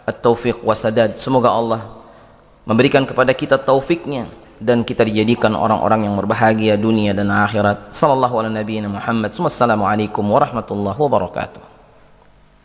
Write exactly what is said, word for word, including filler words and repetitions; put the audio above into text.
at-taufiq wasadad. Semoga Allah memberikan kepada kita taufiknya dan kita dijadikan orang-orang yang berbahagia dunia dan akhirat. Sallallahu ala nabiyina Muhammad. Wassalamualaikum warahmatullahi wabarakatuh.